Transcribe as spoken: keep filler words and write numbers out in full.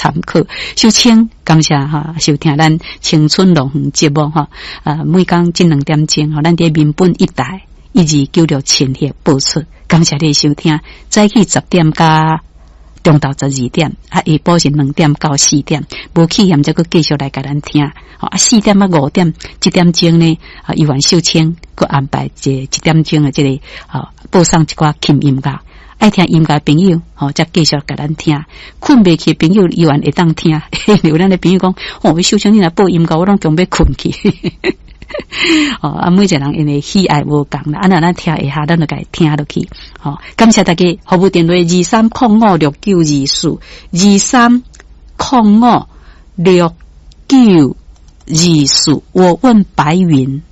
参考。秀清，感谢哈收听咱青春龙凤节目哈，啊，每工这两点钟哈，咱伫民本一台一二九六千赫播出。感谢你收听，早起十点加中昼十二点，啊，下晡是两点到四点，无去验再个继续来甲咱听。啊，四点啊五点，一点钟呢，啊，余万秀清佮安排这一点钟的这个啊，播送一寡轻音乐。爱听音乐的朋友，吼，再继续甲咱听。困袂去的朋友，依然会当听。有咱的朋友讲，哦，秀清你来播音乐，我拢强要困去。哦，啊，每一个人因为喜爱无共啦，啊，那咱听一下，咱就该听落去。好、哦，感谢大家，服务电话二三零五六九二四，二三零五六九二四。我问白云。